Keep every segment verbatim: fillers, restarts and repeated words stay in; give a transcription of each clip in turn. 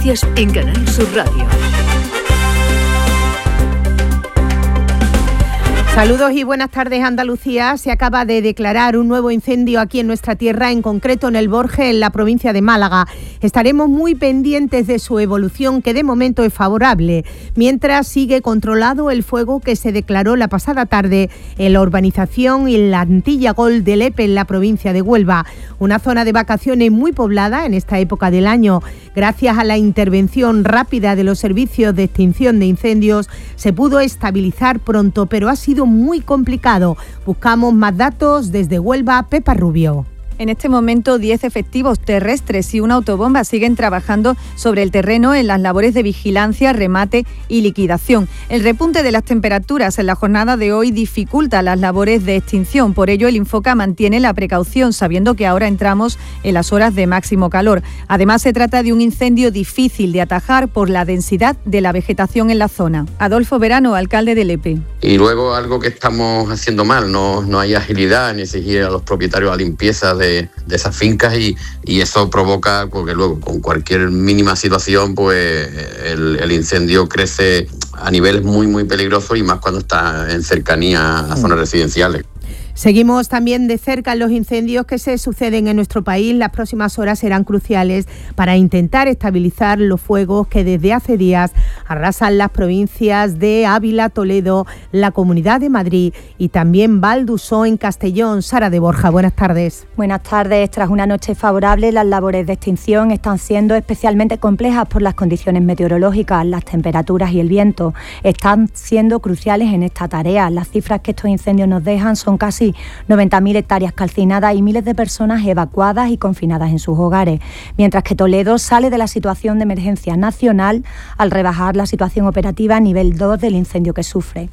Noticias en Canal Sur Radio. Saludos y buenas tardes. Andalucía. Se acaba de declarar un nuevo incendio aquí en nuestra tierra, en concreto en el Borges, en la provincia de Málaga. Estaremos muy pendientes de su evolución, que de momento es favorable, mientras sigue controlado el fuego que se declaró la pasada tarde en la urbanización y la Antilla Gol de Lepe, en la provincia de Huelva, una zona de vacaciones muy poblada en esta época del año. Gracias a la intervención rápida de los servicios de extinción de incendios, se pudo estabilizar pronto, pero ha sido muy complicado. Buscamos más datos desde Huelva. Pepa Rubio. En este momento, diez efectivos terrestres y una autobomba siguen trabajando sobre el terreno en las labores de vigilancia, remate y liquidación. El repunte de las temperaturas en la jornada de hoy dificulta las labores de extinción. Por ello, el Infoca mantiene la precaución, sabiendo que ahora entramos en las horas de máximo calor. Además, se trata de un incendio difícil de atajar por la densidad de la vegetación en la zona. Adolfo Verano, alcalde de Lepe. Y luego algo que estamos haciendo mal, no, no hay agilidad en exigir a los propietarios la limpieza de De, de esas fincas y, y eso provoca, porque luego con cualquier mínima situación pues el, el incendio crece a niveles muy muy peligrosos, y más cuando está en cercanía a zonas residenciales. Seguimos también de cerca los incendios que se suceden en nuestro país. Las próximas horas serán cruciales para intentar estabilizar los fuegos que desde hace días arrasan las provincias de Ávila, Toledo, la Comunidad de Madrid y también Valdusó en Castellón. Sara de Borja, buenas tardes. Buenas tardes. Tras una noche favorable, las labores de extinción están siendo especialmente complejas por las condiciones meteorológicas. Las temperaturas y el viento están siendo cruciales en esta tarea. Las cifras que estos incendios nos dejan son casi noventa mil hectáreas calcinadas y miles de personas evacuadas y confinadas en sus hogares, mientras que Toledo sale de la situación de emergencia nacional al rebajar la situación operativa a nivel dos del incendio que sufre.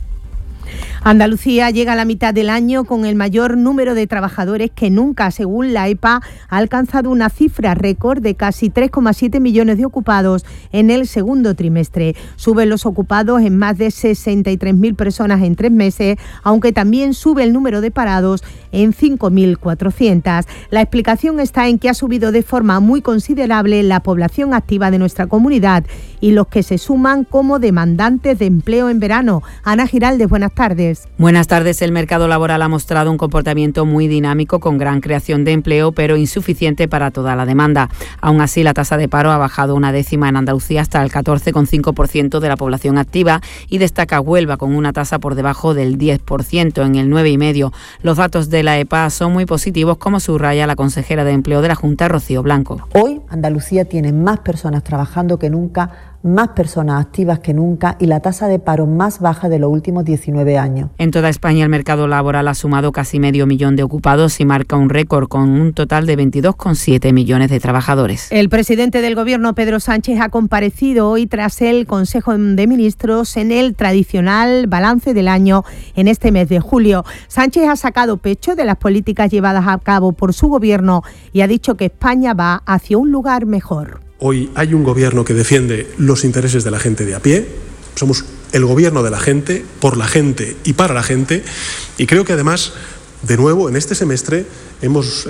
Andalucía llega a la mitad del año con el mayor número de trabajadores que nunca. Según la E P A, ha alcanzado una cifra récord de casi tres coma siete millones de ocupados en el segundo trimestre. Suben los ocupados en más de sesenta y tres mil personas en tres meses, aunque también sube el número de parados en cinco mil cuatrocientos. La explicación está en que ha subido de forma muy considerable la población activa de nuestra comunidad y los que se suman como demandantes de empleo en verano. Ana Giraldez, buenas tardes. Buenas tardes. El mercado laboral ha mostrado un comportamiento muy dinámico, con gran creación de empleo, pero insuficiente para toda la demanda. Aún así, la tasa de paro ha bajado una décima en Andalucía hasta el catorce coma cinco por ciento de la población activa, y destaca Huelva con una tasa por debajo del diez por ciento, en el nueve coma cinco por ciento. Los datos de la E P A son muy positivos, como subraya la consejera de Empleo de la Junta, Rocío Blanco. Hoy Andalucía tiene más personas trabajando que nunca, más personas activas que nunca y la tasa de paro más baja de los últimos diecinueve años. En toda España, el mercado laboral ha sumado casi medio millón de ocupados y marca un récord, con un total de veintidós coma siete millones de trabajadores. El presidente del Gobierno, Pedro Sánchez, ha comparecido hoy tras el Consejo de Ministros en el tradicional balance del año en este mes de julio. Sánchez ha sacado pecho de las políticas llevadas a cabo por su Gobierno y ha dicho que España va hacia un lugar mejor. Hoy hay un gobierno que defiende los intereses de la gente de a pie. Somos el gobierno de la gente, por la gente y para la gente. Y creo que además, de nuevo, en este semestre hemos